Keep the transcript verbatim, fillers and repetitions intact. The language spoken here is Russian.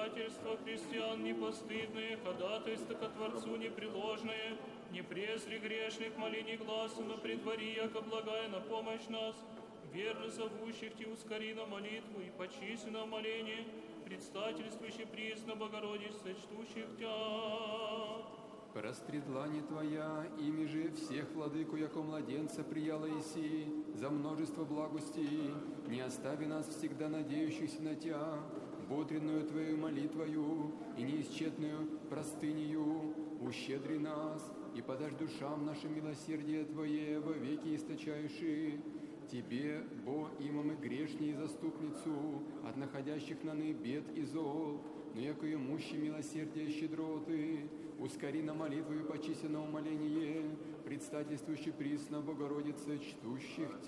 предстательство христиан непостыдное, ходатайство ко Творцу непреложное, не презри грешных молений гласу, но предвари, яко благая на помощь нас, верно зовущих Ти ускори на молитву и почиси на моление, предстательствующий присно Богородице, чтущих Тя. Простри длани Твоя, ими же всех владыку, яко младенца прияла Иси, за множество благостей, не остави нас всегда надеющихся на Тя, бодренную Твою молитвою и неисчетную простынею, ущедри нас и подашь душам нашим милосердие Твое во веки источающие. Тебе, Бо, имам и грешней заступницу от находящих на ны бед и зол, но яко имущий милосердие и щедроты, ускори на молитву и почиси на умоление, предстательствующий присно Богородице, чтущих Тя.